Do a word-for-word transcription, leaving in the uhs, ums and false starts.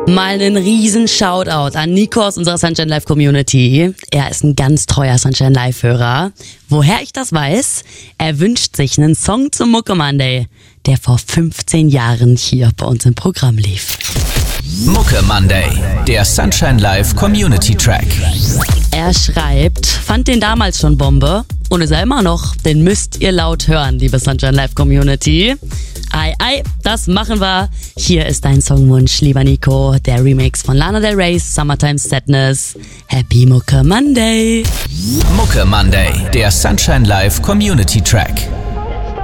Mal einen riesen Shoutout an Nico aus unserer Sunshine Live Community. Er ist ein ganz treuer Sunshine Live Hörer. Woher ich das weiß? Er wünscht sich einen Song zum Mucke Monday, der vor fünfzehn Jahren hier bei uns im Programm lief. Mucke Monday, der Sunshine Live Community Track. Er schreibt, fand den damals schon Bombe und ist er immer noch, den müsst ihr laut hören, liebe Sunshine Live Community. Ei, ei, das machen wir. Hier ist dein Songwunsch, lieber Nico, der Remix von Lana Del Rey's Summertime Sadness. Happy Mucke Monday. Mucke Monday, der Sunshine Live Community Track.